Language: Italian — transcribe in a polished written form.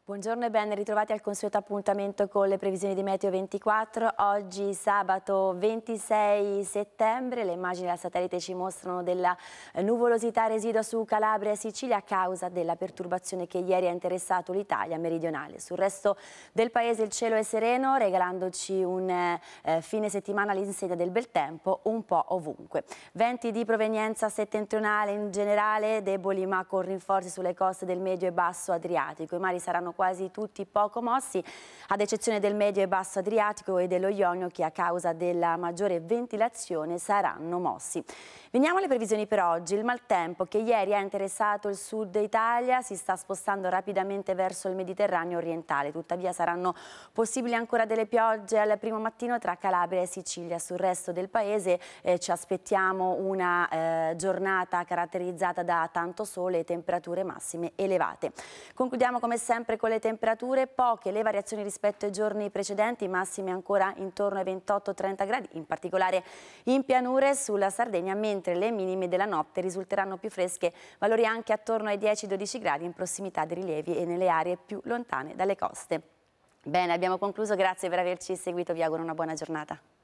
Buongiorno e ben ritrovati al consueto appuntamento con le previsioni di Meteo 24. Oggi sabato 26 settembre, le immagini dal satellite ci mostrano della nuvolosità residua su Calabria e Sicilia a causa della perturbazione che ieri ha interessato l'Italia meridionale. Sul resto del paese il cielo è sereno, regalandoci un fine settimana all'insegna del bel tempo un po' ovunque. Venti di provenienza settentrionale in generale, deboli ma con rinforzi sulle coste del medio e basso Adriatico. I mari saranno quasi tutti poco mossi, ad eccezione del medio e basso Adriatico e dello Ionio, che a causa della maggiore ventilazione saranno mossi. Veniamo alle previsioni per oggi. Il maltempo che ieri ha interessato il sud Italia si sta spostando rapidamente verso il Mediterraneo orientale, tuttavia saranno possibili ancora delle piogge al primo mattino tra Calabria e Sicilia. Sul resto del paese ci aspettiamo una giornata caratterizzata da tanto sole e temperature massime elevate. Concludiamo come sempre con le temperature, poche le variazioni rispetto ai giorni precedenti, massime ancora intorno ai 28-30 gradi, in particolare in pianure sulla Sardegna, mentre le minime della notte risulteranno più fresche, valori anche attorno ai 10-12 gradi in prossimità dei rilievi e nelle aree più lontane dalle coste. Bene, abbiamo concluso, grazie per averci seguito, vi auguro una buona giornata.